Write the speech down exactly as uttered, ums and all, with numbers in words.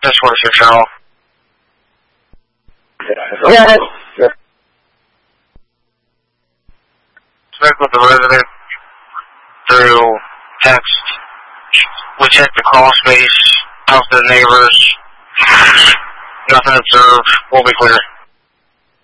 That's forty-six Charles. Yeah. Yeah. Spoke with the resident through text. We checked the crawl space, talked to the neighbors. Nothing observed. We'll be clear.